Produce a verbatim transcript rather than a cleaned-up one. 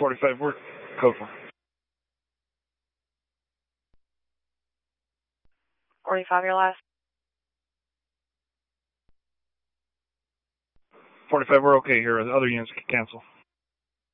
forty-five, work. Code four. forty-five, your last. forty-five, we're okay here. The other units can cancel.